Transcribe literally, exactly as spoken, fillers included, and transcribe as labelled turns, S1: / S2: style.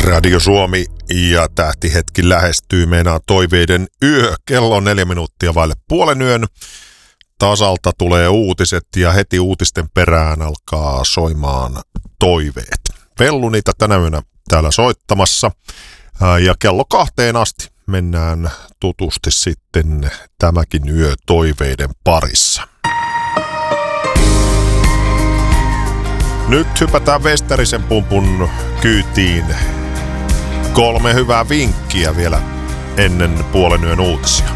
S1: Radio Suomi ja tähtihetki lähestyy. Meinaa toiveiden yö. Kello on neljä minuuttia vaille puolen yön. Tasalta tulee uutiset ja heti uutisten perään alkaa soimaan toiveet. Vellu niitä tänä yönä täällä soittamassa. Ja kello kahteen asti mennään tutusti sitten tämäkin yö toiveiden parissa. Nyt hypätään Westerisen pumpun kyytiin. Kolme hyvää vinkkiä vielä ennen puolen yön uutisia.